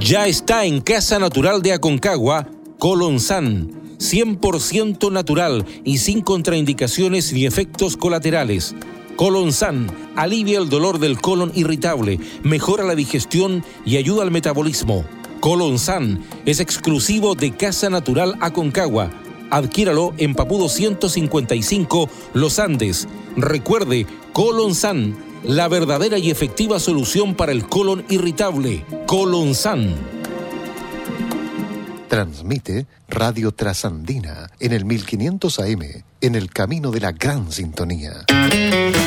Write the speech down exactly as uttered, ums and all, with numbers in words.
Ya está en Casa Natural de Aconcagua, Colonsan, cien por ciento natural y sin contraindicaciones ni efectos colaterales. Colonsan alivia el dolor del colon irritable, mejora la digestión y ayuda al metabolismo. Colonsan es exclusivo de Casa Natural Aconcagua. Adquiéralo en Papudo ciento cincuenta y cinco, Los Andes. Recuerde, Colonsan, la verdadera y efectiva solución para el colon irritable. Colonsan. Transmite Radio Trasandina en el mil quinientos A M, en el camino de la gran sintonía.